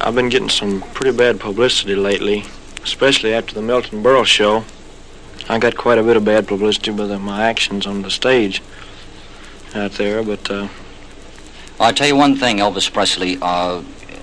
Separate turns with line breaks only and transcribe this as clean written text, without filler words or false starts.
I've been getting some pretty bad publicity lately, especially after the Milton Berle show. I got quite a bit of bad publicity with my actions on the stage out there, but...
I'll tell you one thing, Elvis Presley.